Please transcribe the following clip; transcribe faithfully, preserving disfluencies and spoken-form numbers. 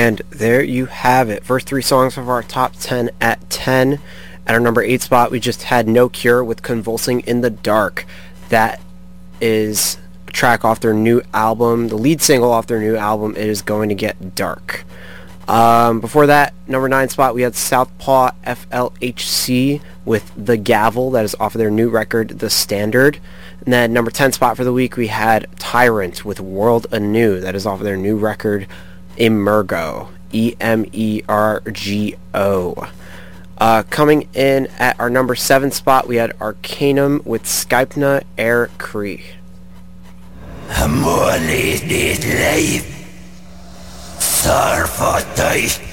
And there you have it. First three songs of our top ten at ten. At our number eight spot, we just had No Cure with Convulsing in the Dark. That is a track off their new album, the lead single off their new album, It Is Going to Get Dark. Um, before that, number nine spot, we had Southpaw F L H C with The Gavel. That is off of their new record, The Standard. And then number ten spot for the week, we had Tyrant with World Anew. That is off of their new record, Emergo. E M E R G O. Uh, coming in at our number seven spot, we had Arcanum with Skypna Air Cree. Amor is this life. Sarfatay